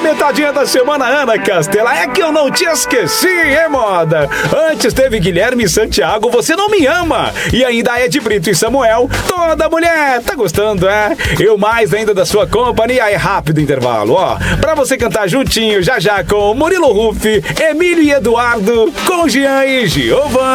metadinha da semana, Ana Castela. É que eu não te esqueci, hein, moda? Antes teve Guilherme e Santiago, Você Não Me Ama. E ainda Ed Brito e Samuel, Toda Mulher. Tá gostando, é? Eu mais ainda da sua companhia. É rápido intervalo, ó. Pra você cantar juntinho, já já com Murilo Ruff, Emílio e Eduardo, com Jean e Giovanni.